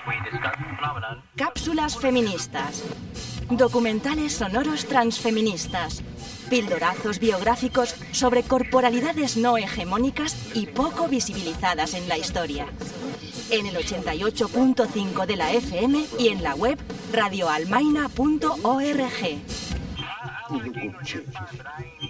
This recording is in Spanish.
Cápsulas feministas. Documentales sonoros transfeministas. Pildorazos biográficos sobre corporalidades no hegemónicas y poco visibilizadas en la historia. En el 88.5 de la FM y en la web radioalmaina.org.